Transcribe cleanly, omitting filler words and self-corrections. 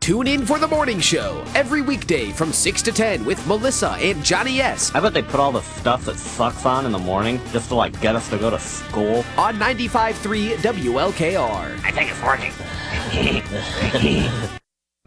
Tune in for The Morning Show every weekday from 6 to 10 with Melissa and Johnny S. I bet they put all the stuff that sucks on in the morning just to, like, get us to go to school. On 95.3 WLKR. I think it's working.